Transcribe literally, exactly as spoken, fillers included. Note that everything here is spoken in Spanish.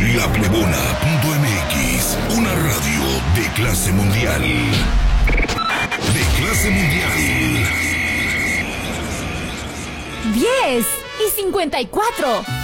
La Plebona punto m x, una radio de clase mundial. De clase mundial. diez y cincuenta y cuatro.